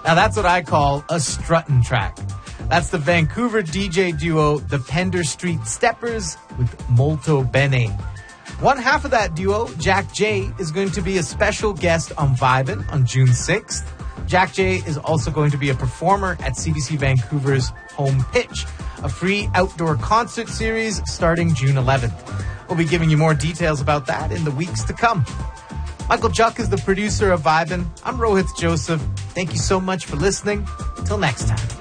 Now that's what I call a struttin' track. That's the Vancouver DJ duo, the Pender Street Steppers, with Molto Bene. One half of that duo, Jack J, is going to be a special guest on Vibin' on June 6th. Jack J is also going to be a performer at CBC Vancouver's Home Pitch, a free outdoor concert series starting June 11th. We'll be giving you more details about that in the weeks to come. Michael Juck is the producer of Vibin'. I'm Rohit Joseph. Thank you so much for listening. Till next time.